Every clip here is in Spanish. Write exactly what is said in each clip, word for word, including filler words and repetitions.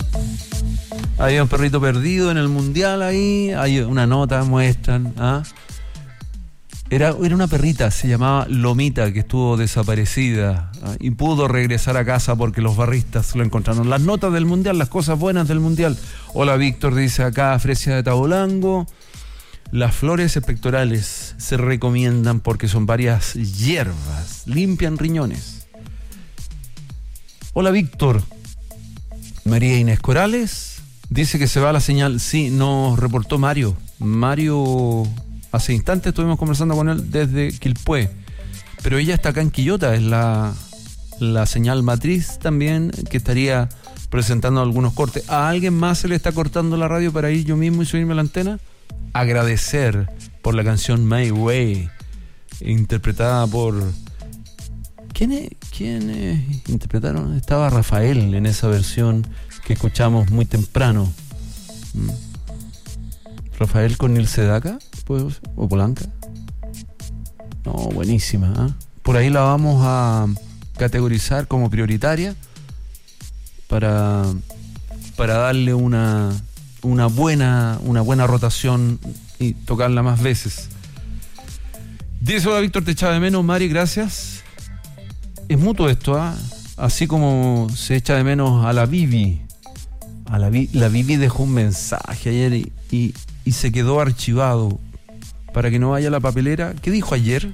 Había un perrito perdido en el mundial ahí. Hay una nota, muestran. ¿ah? Era, era una perrita, se llamaba Lomita, que estuvo desaparecida. ¿ah? Y pudo regresar a casa porque los barristas lo encontraron. Las notas del mundial, las cosas buenas del mundial. Hola Víctor, dice acá Fresia de Tabolango. Las flores pectorales se recomiendan porque son varias hierbas. Limpian riñones. Hola Víctor. María Inés Corales dice que se va la señal. Sí, nos reportó Mario. Mario, hace instantes estuvimos conversando con él desde Quilpué. Pero ella está acá en Quillota, es la, la señal matriz también, que estaría presentando algunos cortes. ¿A alguien más se le está cortando la radio para ir yo mismo y subirme a la antena? Agradecer por la canción My Way, interpretada por... ¿Quiénes quién interpretaron? Estaba Rafael en esa versión que escuchamos muy temprano. ¿Mm? Rafael con Nil Sedaka, pues, o Polanca. No, buenísima. ¿eh? Por ahí la vamos a categorizar como prioritaria para, para darle una... una buena una buena rotación y tocarla más veces. Dice hola Víctor, te echaba de menos, Mari, gracias. Es mutuo esto, ¿ah? ¿eh? Así como se echa de menos a la Vivi. A la, Vi, la Vivi dejó un mensaje ayer y, y, y se quedó archivado para que no vaya a la papelera. ¿Qué dijo ayer?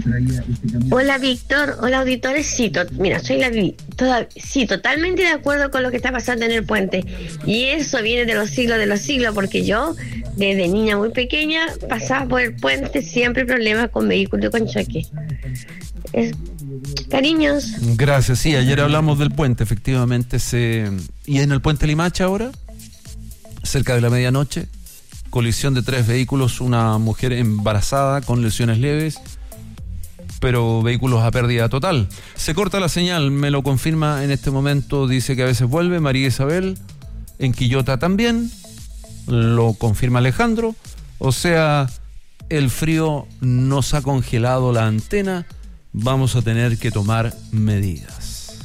Hola Víctor, hola auditores, sí, to- mira, soy la Vivi, toda, sí, totalmente de acuerdo con lo que está pasando en el puente, y eso viene de los siglos de los siglos, porque yo desde niña muy pequeña pasaba por el puente, siempre problemas con vehículos y con choque. Es, cariños. Gracias, sí, ayer hablamos del puente, efectivamente, se y en el puente Limache ahora, cerca de la medianoche, colisión de tres vehículos, una mujer embarazada con lesiones leves, pero vehículos a pérdida total. Se corta la señal, me lo confirma en este momento, dice que a veces vuelve María Isabel, en Quillota también, lo confirma Alejandro, o sea, el frío nos ha congelado la antena, vamos a tener que tomar medidas.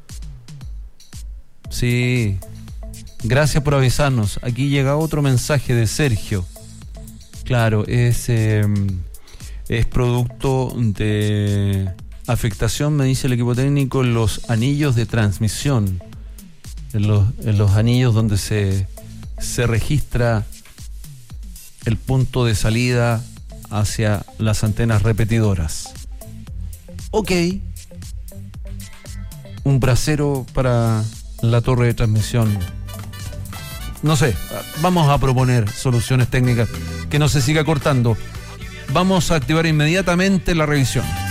Sí, gracias por avisarnos. Aquí llega otro mensaje de Sergio. Claro, es... Eh, es producto de afectación, me dice el equipo técnico, en los anillos de transmisión, en los, en los anillos donde se, se registra el punto de salida hacia las antenas repetidoras. Ok, un brasero para la torre de transmisión. No sé, vamos a proponer soluciones técnicas, que no se siga cortando. Vamos a activar inmediatamente la revisión.